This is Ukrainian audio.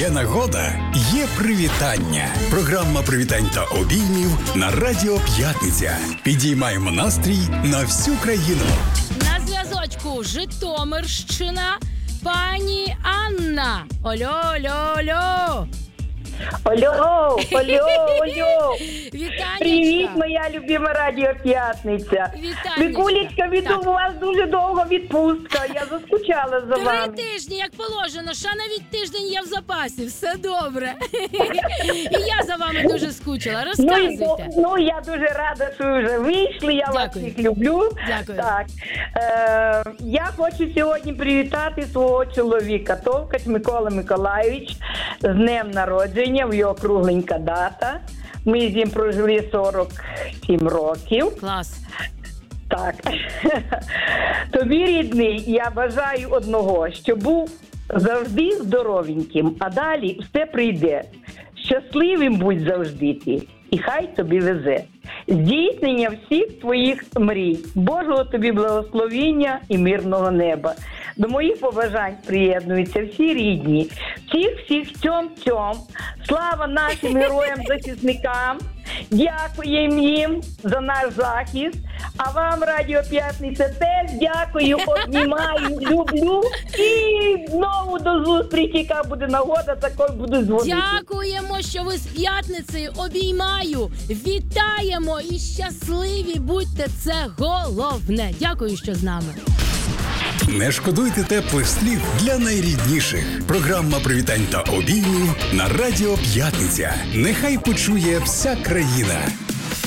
Є нагода, є привітання. Програма привітань та обіймів на Радіо П'ятниця. Підіймаємо настрій на всю країну. На зв'язочку Житомирщина, пані Анна. Алло. Алло. Вітанечка. Привіт, моя любима Радіо П'ятниця. Вітанечка. Вікулечка, Так. у вас дуже довга відпустка. Я заскучала за 3 вами. тижні, як положено. Ще навіть тиждень я в запасі. Все добре. І я за вами дуже скучила. Розказуйте. Я дуже рада, що ви вже вийшли. Я вас Дякую. всіх люблю. Дякую. Так. Я хочу сьогодні привітати свого чоловіка, Товкач Микола Миколайович, з днем народження. В його кругленька дата. Ми з ним прожили 47 років. Клас. Так. Тобі, рідний, я бажаю одного, щоб був завжди здоровеньким, а далі все прийде. Щасливим будь завжди ти, і хай тобі везе. Здійснення всіх твоїх мрій, Божого тобі благословіння і мирного неба. До моїх побажань приєднуються всі рідні, всіх цьом. Слава нашим героям-захисникам, дякуємо їм за наш захист. А вам, Радіо П'ятниця, теж дякую, обнімаю, люблю. І знову до зустрічі, яка буде нагода, також буду дзвонити. Дякуємо, що ви з п'ятницею. Обіймаю. Вітаємо і щасливі будьте. Це головне. Дякую, що з нами. Не шкодуйте теплих слів для найрідніших. Програма привітань та обіймів на Радіо П'ятниця. Нехай почує вся країна.